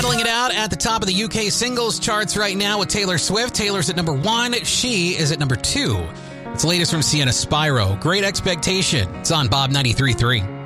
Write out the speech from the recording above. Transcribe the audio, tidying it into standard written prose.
battling it out at the top of the UK singles charts right now with Taylor Swift. Taylor's at number 1. She is at number 2. It's the latest from Sienna Spyro. Great Expectation. It's on Bob 93.3.